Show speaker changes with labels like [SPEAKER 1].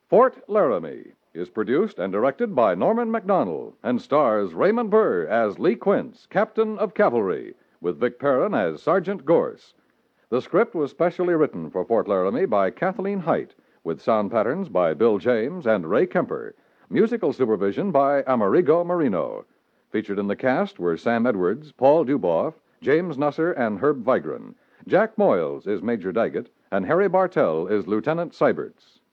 [SPEAKER 1] Fort Laramie is produced and directed by Norman MacDonald and stars Raymond Burr as Lee Quince, Captain of Cavalry, with Vic Perrin as Sergeant Gorse. The script was specially written for Fort Laramie by Kathleen Height, with sound patterns by Bill James and Ray Kemper. Musical supervision by Amerigo Marino. Featured in the cast were Sam Edwards, Paul Duboff, James Nusser, and Herb Vigran. Jack Moyles is Major Daggett, and Harry Bartell is Lieutenant Seiberts.